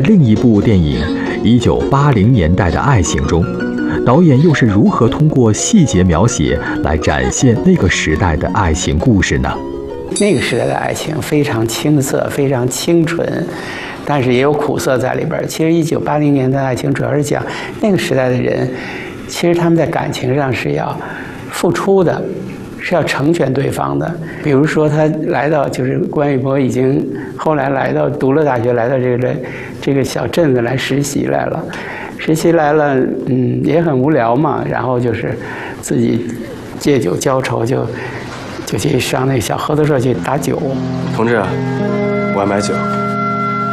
另一部电影1980年代的爱情中，导演又是如何通过细节描写来展现那个时代的爱情故事呢？ 那个时代的爱情非常青涩，非常清纯，但是也有苦涩在里边。其实1980年代的爱情主要是讲那个时代的人，其实他们在感情上是要付出的，是要成全对方的。比如说他来到，就是关玉波已经后来来到读了大学，来到这个小镇子来实习来了。实习来了，也很无聊嘛，然后就是自己借酒浇愁，就去上那个小合作社去打酒。 同志，我还买酒。